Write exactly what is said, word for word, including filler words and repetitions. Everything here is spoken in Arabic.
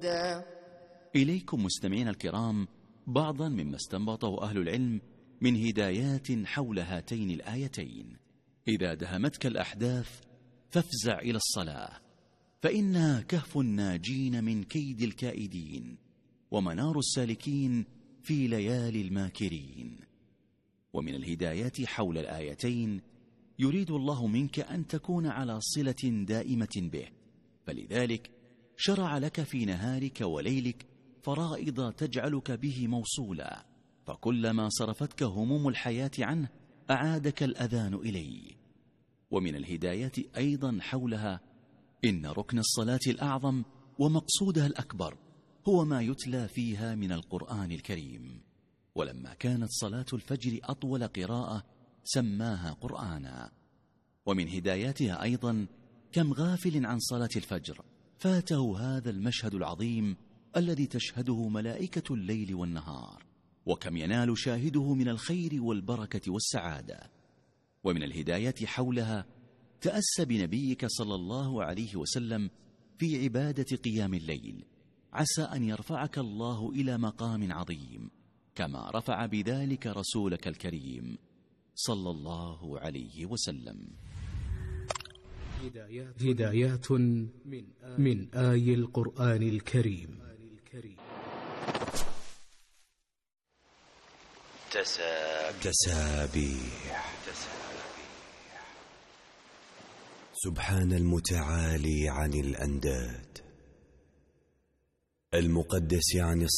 هدى. إليكم مستمعين الكرام بعضا مما استنبطه أهل العلم من هدايات حول هاتين الآيتين. إذا دهمتك الأحداث فافزع إلى الصلاة، فإنها كهف الناجين من كيد الكائدين، ومنار السالكين في ليالي الماكرين. ومن الهدايات حول الآيتين يريد الله منك أن تكون على صلة دائمة به، فلذلك شرع لك في نهارك وليلك فرائض تجعلك به موصولا، فكلما صرفتك هموم الحياة عنه أعادك الأذان إليه. ومن الهدايات أيضا حولها إن ركن الصلاة الأعظم ومقصودها الأكبر هو ما يتلى فيها من القرآن الكريم، ولما كانت صلاة الفجر أطول قراءة سماها قرآنا. ومن هداياتها أيضا كم غافل عن صلاة الفجر فاته هذا المشهد العظيم الذي تشهده ملائكة الليل والنهار، وكم ينال شاهده من الخير والبركة والسعادة. ومن الهدايات حولها تأسى بنبيك صلى الله عليه وسلم في عبادة قيام الليل، عسى أن يرفعك الله إلى مقام عظيم كما رفع بذلك رسولك الكريم صلى الله عليه وسلم. هدايات من آي القرآن الكريم. تسابيح. سبحان المتعالي عن الأنداد، المقدس عن